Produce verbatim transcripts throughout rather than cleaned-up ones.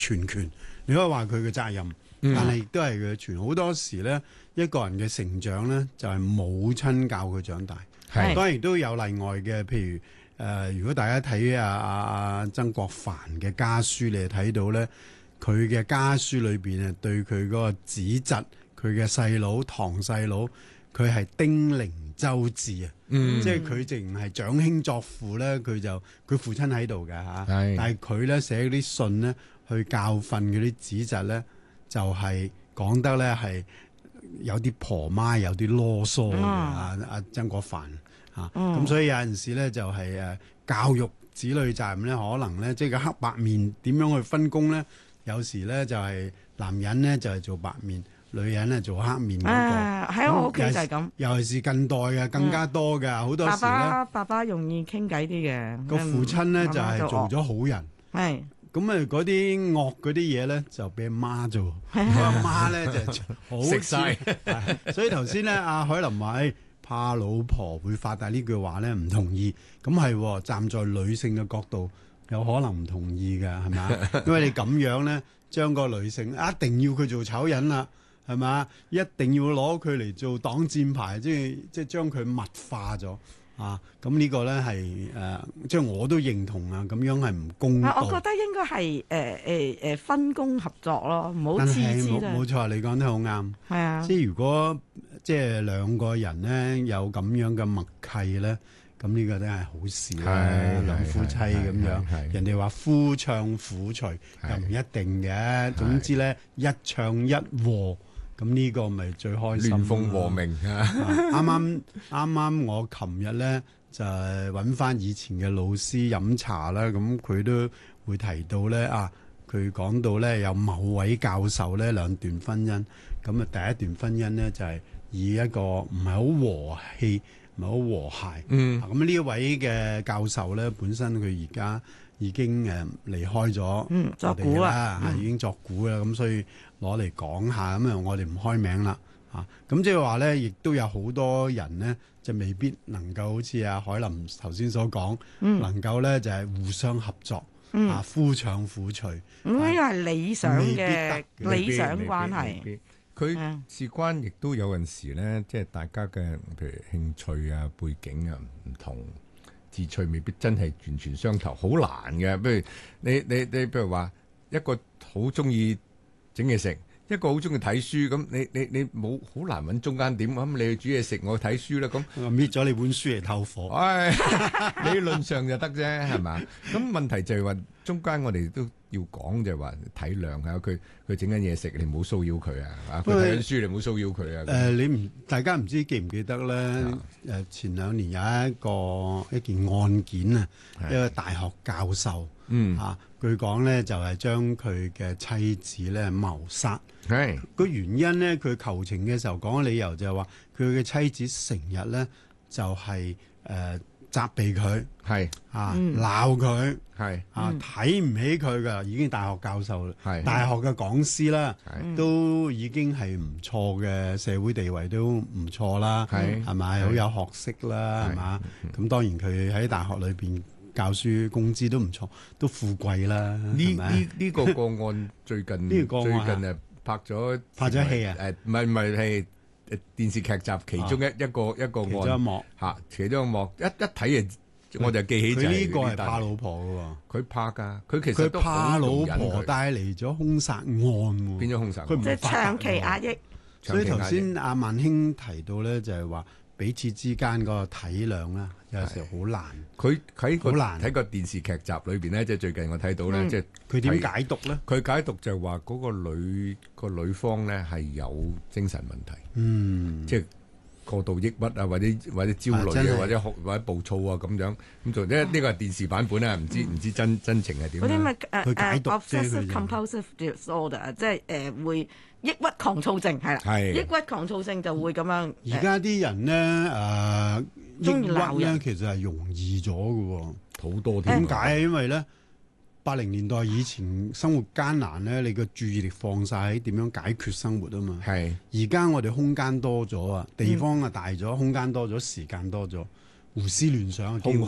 全權，你可以話佢嘅責任， 嗯但係亦都係佢嘅權。好多時咧，一個人嘅成長咧，就係母親教佢長大。 係當然都有例外嘅，譬如誒、呃，如果大家睇阿阿阿曾國藩嘅家書，你就睇到咧，佢嘅家書裏邊啊，對佢嗰個子侄，佢嘅細佬、堂細佬，佢係丁零周至啊， 嗯即係佢淨係長兄作父咧，佢就佢父親喺度嘅嚇， 係但係佢咧寫啲信咧去教訓嗰啲子侄咧，就係、是、講得咧係有啲婆媽有啲囉嗦嘅啊阿曾國藩。啊，咁、 嗯、 所以有陣時咧就係、是、誒教育子女責任咧，可能咧即係個黑白面點樣去分工咧？有時咧就係、是、男人咧就係、是、做白面，女人咧做黑面嗰、那個。 喺、啊、我屋企就係咁。 尤其是近代嘅更加多嘅，好、嗯、多時咧。 爸爸爸爸容易傾偈啲嘅。 個父親咧就係、是、做咗好人。 係。 咁啊嗰啲惡嗰啲嘢咧就俾阿媽做，阿媽咧就好食晒。 所以頭先咧阿海林話。怕老婆會發達呢句話咧唔同意，咁係站在女性嘅角度有可能唔同意嘅，係咪？因為你咁樣咧，將個女性一定要佢做醜人啦，係咪？一定要攞佢嚟做擋箭牌，即係即係將佢物化咗啊！咁呢個咧係誒，即係我都認同啊，咁樣係唔公道。 我覺得應該係誒誒誒分工合作咯，唔好自私啦。 冇錯，你講得好啱。 係啊， 即係如果即係兩個人咧有咁樣嘅默契咧，咁呢個都係好事啦。兩夫妻咁樣，人哋話夫唱婦隨又唔一定嘅。總之咧，一唱一和，咁呢個咪最開心。 亂風和鳴啊！ 啱啱啱啱，我琴日咧就係揾翻以前嘅老師飲茶啦，咁佢都會提到咧啊，佢講到咧有某位教授咧兩段婚姻，咁啊第一段婚姻咧就係、是。以一個唔係好和氣，唔係好和諧。嗯，咁呢一位嘅教授咧，本身佢而家已經誒離開咗， 嗯，作古啦， 已經作古啦。咁、嗯、所以攞嚟講下，咁啊我哋唔開名啦。啊，咁即係話咧，亦都有好多人咧，就未必能夠好似阿海林頭先所講，嗯、能夠咧就係、是、互相合作，嗯、啊夫唱婦隨。 咁呢個係理想嘅理想關係。 佢事關亦都有陣時咧，即係大家嘅譬如興趣啊、背景啊唔同，志趣未必真係完全相投，好難嘅。不如你你你譬如話一個好中意整嘢食，一個好中意睇書，咁你你你冇好難揾中間點。咁你去煮嘢食，我睇書啦。咁搣咗你本書嚟透火， 唉，理論上就得啫，係嘛？咁問題就係話中間我哋都要講就係話體諒下佢，佢整緊嘢食，你唔好騷擾佢啊！佢睇緊書，你唔好騷擾佢啊！ 誒、呃，你唔大家唔知記唔記得咧？誒、呃，前兩年有一個一件案件啊，一個大學教授，嗯啊，據講咧就係將佢嘅妻子咧謀殺。係個原因咧，佢求情嘅時候講嘅理由就係話，佢嘅妻子成日咧就係、是、誒。呃責備佢係啊，鬧佢係啊，睇唔起佢噶，已經大學教授啦，大學嘅講師啦，都已經係唔錯嘅社會地位都唔錯啦，係係咪好有學識啦，係嘛？咁當然佢喺大學裏邊教書，工資都唔錯，都富貴啦。呢呢呢個個案最近呢個最近誒拍咗拍咗戲啊？ 誒唔係唔係係。電視劇集其中一、啊、一個一個案， 其中一幕嚇，其中一幕一一睇就我就記起就係佢呢個係怕老婆嘅喎， 佢怕㗎，佢其實佢怕老婆帶嚟咗兇殺案喎， 變咗兇殺案， 佢唔即係長期壓抑。 所以頭先阿萬興提到咧，就係話彼此之間嗰個體諒啦，有時好難。 佢喺好難睇個電視劇集裏邊咧，即係最近我睇到咧，即係佢點解讀咧？ 佢解讀就係話嗰個女個女方咧係有精神問題，嗯，即係過度抑鬱啊，或者或者焦慮啊，或者或者暴躁啊咁樣咁做。呢呢個係電視版本啊，唔知唔知真真情係點？ 嗰啲咪誒解讀誒 obsessive compulsive disorder，即係誒會抑鬱狂躁症係啦，抑鬱狂躁症就會咁樣。 而家啲人咧誒。抑鬱咧，其實係容易咗嘅， 好多點解？因為咧，八零年代以前生活艱難咧，你個注意力放晒喺點樣解決生活啊嘛。係，而家我哋空間多咗啊，地方啊大咗，空間多咗，時間多咗，胡思亂想， 空虛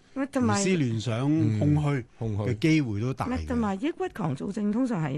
同埋胡思亂想、空虛嘅機會都大嘅。 同埋抑鬱狂躁症通常係